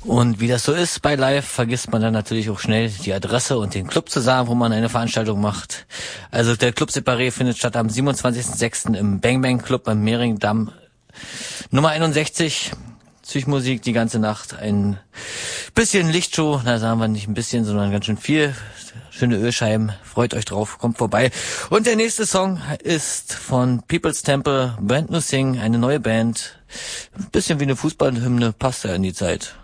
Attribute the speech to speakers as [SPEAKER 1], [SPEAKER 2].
[SPEAKER 1] Und wie das so ist bei Live, vergisst man dann natürlich auch schnell die Adresse und den Club zu sagen, wo man eine Veranstaltung macht. Also der Club Separé findet statt am 27.06. im Bang Bang Club am Mehringdamm Nummer 61. Psychmusik die ganze Nacht, ein bisschen Lichtshow, da sagen wir nicht ein bisschen, sondern ganz schön viel. Schöne Ölscheiben, freut euch drauf, kommt vorbei. Und der nächste Song ist von People's Temple, Brand New Thing, eine neue Band. Ein bisschen wie eine Fußballhymne, passt ja in die Zeit.